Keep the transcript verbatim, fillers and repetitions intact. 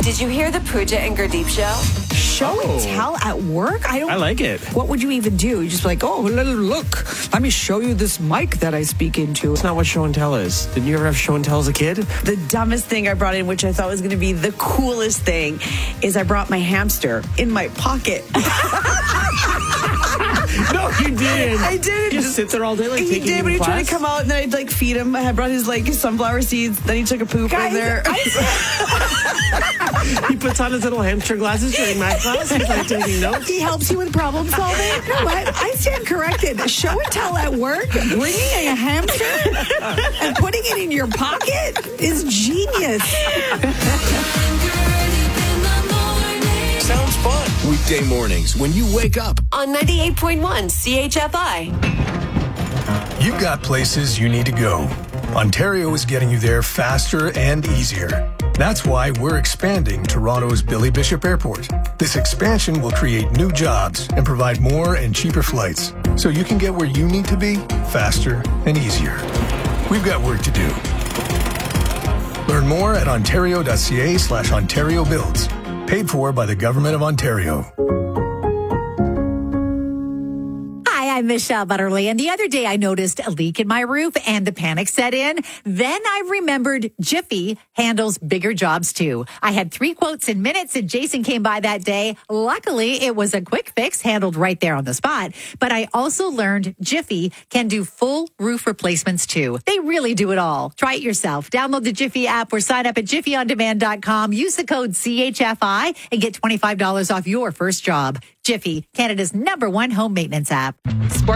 Did you hear the Pooja and Gurdeep show? Show Oh. and tell at work? I don't. I like it. What would you even do? You just be like, oh, look, let me show you this mic that I speak into. It's not what show and tell is. Didn't you ever have show and tell as a kid? The dumbest thing I brought in, which I thought was going to be the coolest thing, is I brought my hamster in my pocket. No, you didn't. I did. Just sit there all day like He taking did, you but he to tried class? to come out, and then I'd like feed him. I had brought his like sunflower seeds. Then he took a poop Guys, in there. He puts on his little hamster glasses during math class. He's like taking notes. He helps you with problem solving. You know what? I stand corrected. Show and tell at work, bringing a hamster and putting it in your pocket is genius. Sounds fun. Weekday mornings when you wake up. On ninety-eight point one C H F I. You've got places you need to go. Ontario is getting you there faster and easier. That's why we're expanding Toronto's Billy Bishop Airport. This expansion will create new jobs and provide more and cheaper flights, so you can get where you need to be faster and easier. We've got work to do. Learn more at ontario.ca slash Ontario Builds. Paid for by the Government of Ontario. Hi, I'm Michelle Butterly, and the other day I noticed a leak in my roof and the panic set in. Then I remembered Jiffy handles bigger jobs too. I had three quotes in minutes and Jason came by that day. Luckily, it was a quick fix handled right there on the spot. But I also learned Jiffy can do full roof replacements too. They really do it all. Try it yourself. Download the Jiffy app or sign up at jiffy on demand dot com. Use the code C H F I and get twenty-five dollars off your first job. Jiffy, Canada's number one home maintenance app. Sport